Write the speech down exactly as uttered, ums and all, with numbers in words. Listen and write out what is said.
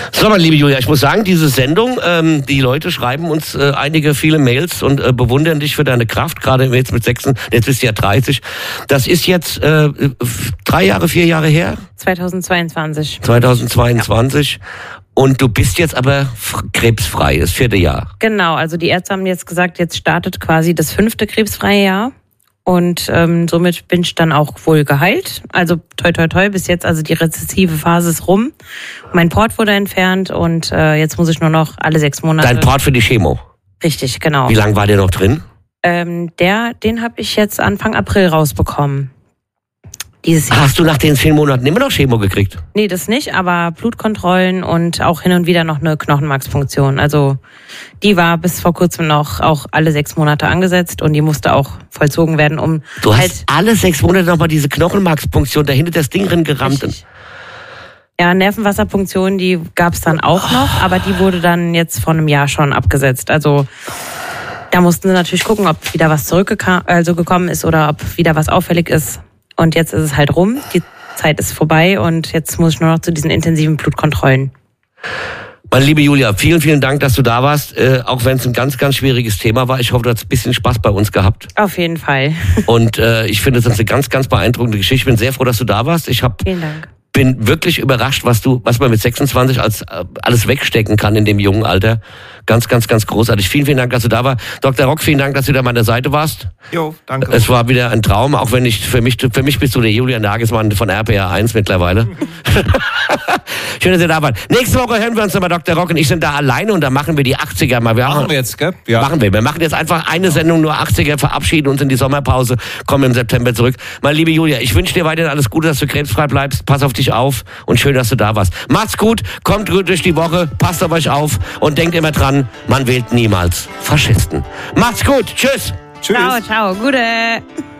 So, meine liebe Julia, ich muss sagen, diese Sendung, ähm, die Leute schreiben uns äh, einige, viele Mails und äh, bewundern dich für deine Kraft, gerade jetzt mit sechs, jetzt bist du ja dreißig. Das ist jetzt äh, drei Jahre, vier Jahre her? zweitausendzweiundzwanzig. zweitausendzweiundzwanzig. Und du bist jetzt aber krebsfrei, das vierte Jahr. Genau, also die Ärzte haben jetzt gesagt, jetzt startet quasi das fünfte krebsfreie Jahr. Und ähm, somit bin ich dann auch wohl geheilt. Also toi toi toi bis jetzt, also die rezessive Phase ist rum. Mein Port wurde entfernt und äh, jetzt muss ich nur noch alle sechs Monate... Dein Port für die Chemo? Richtig, genau. Wie lange war der noch drin? Ähm, der, den habe ich jetzt Anfang April rausbekommen. Dieses Jahr. Hast du nach den zehn Monaten immer noch Chemo gekriegt? Nee, das nicht, aber Blutkontrollen und auch hin und wieder noch eine Knochenmarkspunktion. Also die war bis vor kurzem noch auch alle sechs Monate angesetzt und die musste auch vollzogen werden, um Du hast halt alle sechs Monate nochmal diese Knochenmarkspunktion, dahinter das Ding drin gerammt. Richtig. Ja, Nervenwasserpunktion, die gab's dann auch noch, aber die wurde dann jetzt vor einem Jahr schon abgesetzt. Also da mussten sie natürlich gucken, ob wieder was zurückgekommen also gekommen ist oder ob wieder was auffällig ist. Und jetzt ist es halt rum, die Zeit ist vorbei und jetzt muss ich nur noch zu diesen intensiven Blutkontrollen. Meine liebe Julia, vielen, vielen Dank, dass du da warst, äh, auch wenn es ein ganz, ganz schwieriges Thema war. Ich hoffe, du hast ein bisschen Spaß bei uns gehabt. Auf jeden Fall. Und äh, ich finde, das ist eine ganz, ganz beeindruckende Geschichte. Ich bin sehr froh, dass du da warst. Ich hab, Vielen Dank. bin wirklich überrascht, was du, was man mit sechsundzwanzig als äh, alles wegstecken kann in dem jungen Alter. Ganz, ganz, ganz großartig. Vielen, vielen Dank, dass du da warst. Doktor Rock, vielen Dank, dass du da an meiner Seite warst. Jo, danke. Es war wieder ein Traum, auch wenn ich, für mich, für mich bist du der Julian Nagelsmann von R P R eins mittlerweile. Schön, dass ihr da wart. Nächste Woche hören wir uns nochmal Doktor Rock und ich sind da alleine und da machen wir die achtziger mal. Wir Machen wir jetzt, gell? Ja. Machen wir. Wir machen jetzt einfach eine Sendung, nur achtziger, verabschieden uns in die Sommerpause, kommen im September zurück. Meine liebe Julia, ich wünsche dir weiterhin alles Gute, dass du krebsfrei bleibst. Pass auf dich auf und schön, dass du da warst. Macht's gut, kommt gut durch die Woche, passt auf euch auf und denkt immer dran, man wählt niemals Faschisten. Macht's gut, tschüss. Tschüss. Ciao, ciao, gute.